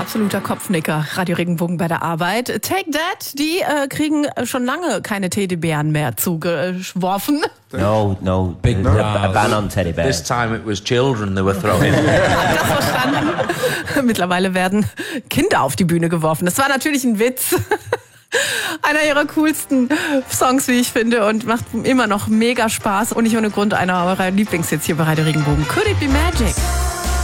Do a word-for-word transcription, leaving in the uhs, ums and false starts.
Absoluter Kopfnicker, Radio Regenbogen bei der Arbeit. Take That, die äh, kriegen schon lange keine Teddybären mehr zugeworfen. No, no, big no. A ban on teddy bears. This time it was children they were throwing. Das verstanden. Mittlerweile werden Kinder auf die Bühne geworfen. Das war natürlich ein Witz. Einer ihrer coolsten Songs, wie ich finde, und macht immer noch mega Spaß. Und nicht ohne Grund einer eurer Lieblingshits hier bei Radio Regenbogen. Could It Be Magic?